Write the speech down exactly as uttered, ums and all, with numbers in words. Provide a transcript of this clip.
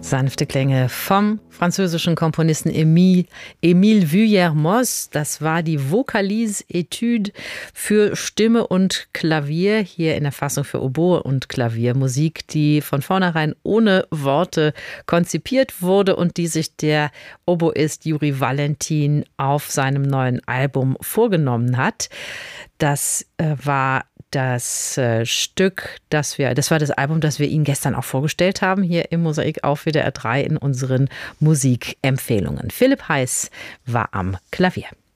Sanfte Klänge vom französischen Komponisten Émile, Émile Vuillermoz. Das war die Vocalise-Etude für Stimme und Klavier, hier in der Fassung für Oboe und Klavier. Musik, die von vornherein ohne Worte konzipiert wurde und die sich der Oboist Juri Valentin auf seinem neuen Album vorgenommen hat. Das äh, war das äh, Stück, das wir, das war das Album, das wir Ihnen gestern auch vorgestellt haben, hier im Mosaik auf W D R drei in unseren Musikempfehlungen. Philipp Heiß war am Klavier.